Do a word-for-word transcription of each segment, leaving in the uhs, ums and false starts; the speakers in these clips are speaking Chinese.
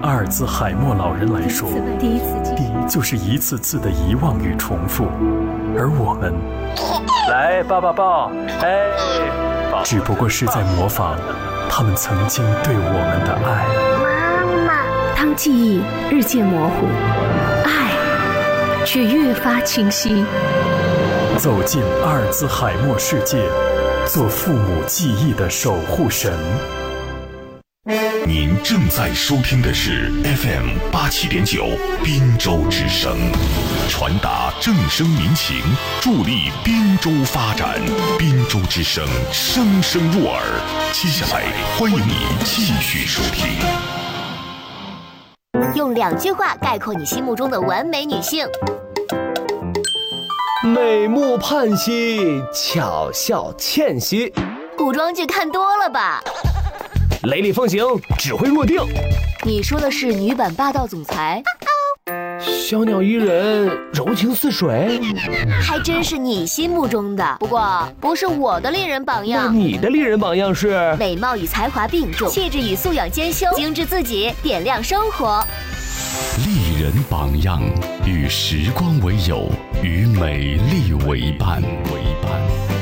阿尔兹海默老人来说， 第一次第一就是一次次的遗忘与重复，而我们，来抱抱抱，哎，只不过是在模仿他们曾经对我们的爱。 妈妈，当记忆日渐模糊，爱却越发清晰。 走进阿尔兹海默世界，做父母记忆的守护神。 您正在收听的是 F M 八七点九滨州之声，传达正声民情，助力滨州发展。滨州之声，声声入耳。接下来，欢迎你继续收听。 用两句话概括你心目中的完美女性： 美目盼兮，巧笑倩兮。 古装剧看多了吧？ 雷厉风行，指挥若定。 你说的是女版霸道总裁？ 小鸟依人，柔情似水。 还真是你心目中的，不过不是我的丽人榜样。 那你的丽人榜样是？ 美貌与才华并重，气质与素养兼修，精致自己，点亮生活。 丽人榜样，与时光为友，与美丽为伴。为伴。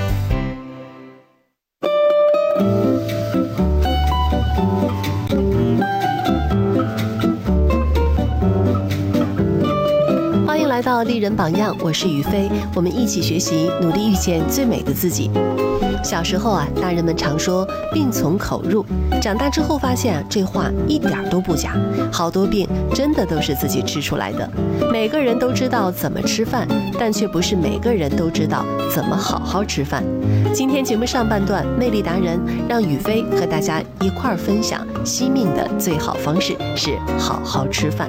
来到丽人榜样，我是雨飞，我们一起学习，努力遇见最美的自己。小时候啊，大人们常说病从口入，长大之后发现啊，这话一点都不假，好多病真的都是自己吃出来的。每个人都知道怎么吃饭，但却不是每个人都知道怎么好好吃饭。今天节目上半段，魅力达人让雨飞和大家一块儿分享惜命的最好方式是好好吃饭。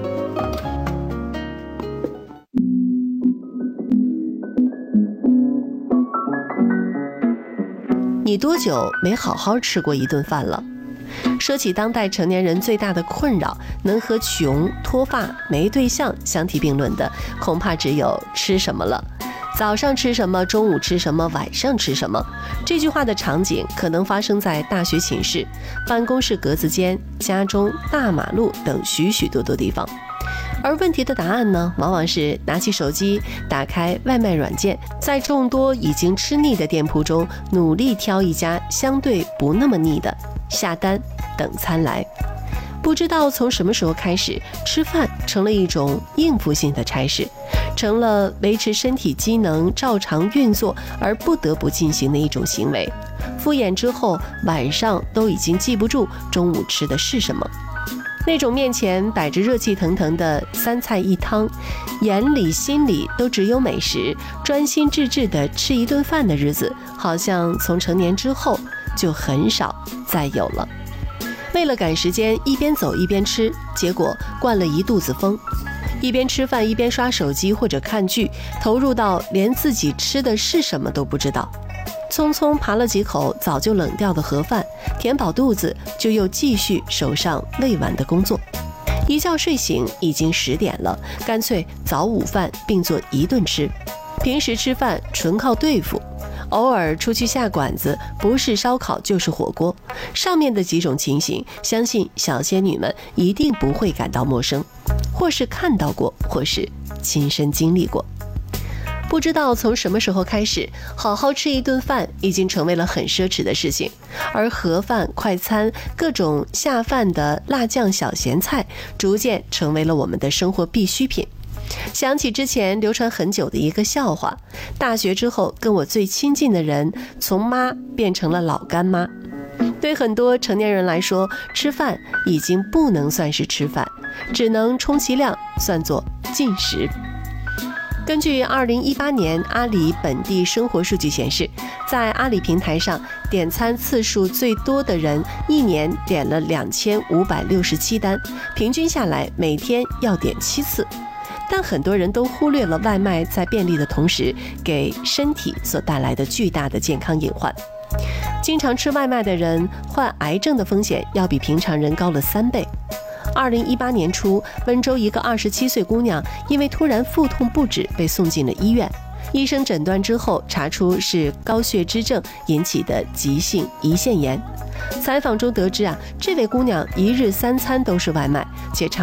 你多久没好好吃过一顿饭了？说起当代成年人最大的困扰，能和穷、脱发、没对象相提并论的，恐怕只有吃什么了。早上吃什么，中午吃什么，晚上吃什么？这句话的场景可能发生在大学寝室、办公室格子间、家中、大马路等许许多多地方。而问题的答案呢，往往是拿起手机，打开外卖软件，在众多已经吃腻的店铺中，努力挑一家相对不那么腻的，下单等餐来。不知道从什么时候开始，吃饭成了一种应付性的差事，成了维持身体机能照常运作而不得不进行的一种行为。敷衍之后，晚上都已经记不住中午吃的是什么。那种面前摆着热气腾腾的三菜一汤，眼里心里都只有美食，专心致志地吃一顿饭的日子，好像从成年之后就很少再有了。为了赶时间，一边走一边吃，结果灌了一肚子风。一边吃饭一边刷手机或者看剧，投入到连自己吃的是什么都不知道。匆匆扒了几口早就冷掉的盒饭，填饱肚子，就又继续手上未完的工作。一觉睡醒已经十点了，干脆早午饭并做一顿吃。平时吃饭纯靠对付，偶尔出去下馆子，不是烧烤就是火锅。上面的几种情形，相信小仙女们一定不会感到陌生，或是看到过，或是亲身经历过。不知道从什么时候开始，好好吃一顿饭已经成为了很奢侈的事情，而盒饭、快餐、各种下饭的辣酱小咸菜，逐渐成为了我们的生活必需品。想起之前流传很久的一个笑话，大学之后跟我最亲近的人，从妈变成了老干妈。对很多成年人来说，吃饭已经不能算是吃饭，只能充其量算作进食。根据二零一八年阿里本地生活数据显示，在阿里平台上点餐次数最多的人，一年点了两千五百六十七单，平均下来每天要点七次。但很多人都忽略了外卖在便利的同时，给身体所带来的巨大的健康隐患。经常吃外卖的人，患癌症的风险要比平常人高了三倍。二零一八年初，温州一个二十七岁姑娘因为突然腹痛不止被送进了医院，医生诊断之后查出是高血脂症引起的急性胰腺炎。采访中得知啊，这位姑娘一日三餐都是外卖，且常